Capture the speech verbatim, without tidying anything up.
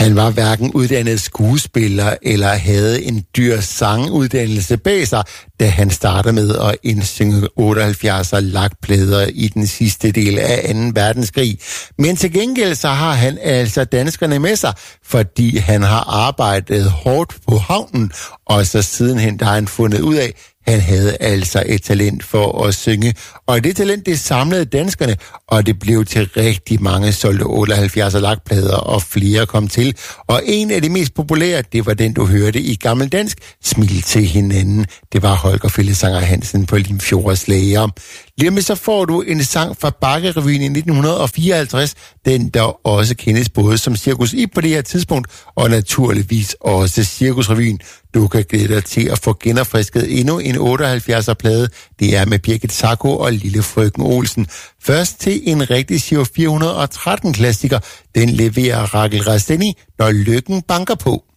Han var hverken uddannet skuespiller eller havde en dyr sanguddannelse bag sig, da han startede med at indsynge otteoghalvfjerdser lakplader i den sidste del af anden verdenskrig. Men til gengæld så har han altså danskerne med sig, fordi han har arbejdet hårdt på havnen, og så sidenhen der har han fundet ud af, han havde altså et talent for at synge, og det talent, det samlede danskerne, og det blev til rigtig mange solgte otteoghalvfjerdser lakplader, og flere kom til. Og en af de mest populære, det var den, du hørte i gammeldansk, Smil til hinanden. Det var Holger Fællesanger Hansen på Limfjords Lager. Lige med så får du en sang fra Bakkerevyen i nitten fireoghalvtreds, den der også kendes både som Cirkus I på det her tidspunkt, og naturligvis også Cirkusrevyen. Du kan glæde dig til at få genopfrisket endnu en otteoghalvfjerdser plade. Det er med Birgit Sacco og Lille Frøken Olsen. Først til en rigtig Giro fire hundrede og tretten klassiker. Den leverer Rachel Rasteni, Når lykken banker på.